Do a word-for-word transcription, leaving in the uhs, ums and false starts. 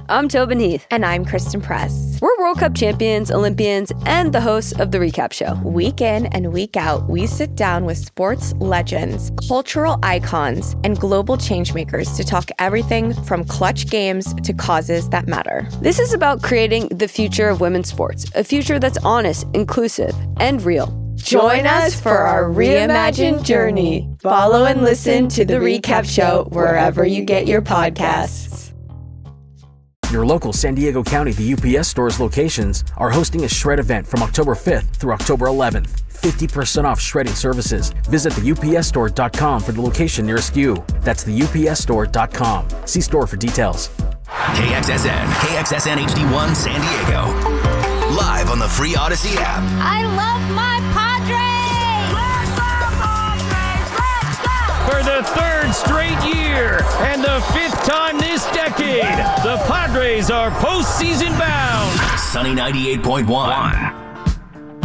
I'm Tobin Heath. And I'm Kristen Press. We're World Cup champions, Olympians, and the hosts of The Recap Show. Week in and week out, we sit down with sports legends, cultural icons, and global changemakers to talk everything from clutch games to causes that matter. This is about creating the future of women's sports, a future that's honest, inclusive, and real. Join us for our reimagined journey. Follow and listen to The Recap Show wherever you get your podcasts. Your local San Diego County The U P S Store's locations are hosting a shred event from October fifth through October eleventh. fifty percent off shredding services. Visit the U P S store dot com for the location nearest you. That's the U P S store dot com. See store for details. K X S N, K X S N H D one San Diego. Live on the free Odyssey app. I love my Padres! Let's go, Padres! Let's go! For the third straight year and the fifth time this decade, the Padres are postseason bound. Sunny ninety-eight point one.